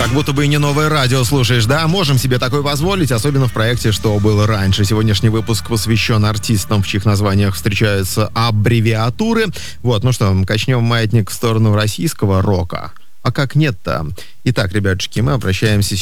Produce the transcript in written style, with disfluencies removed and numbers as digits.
Как будто бы и не новое радио слушаешь, да? Можем себе такое позволить, особенно в проекте «Что было раньше». Сегодняшний выпуск посвящен артистам, в чьих названиях встречаются аббревиатуры. Вот, ну что, качнем маятник в сторону российского рока. А как нет-то? Итак, ребятушки, мы обращаемся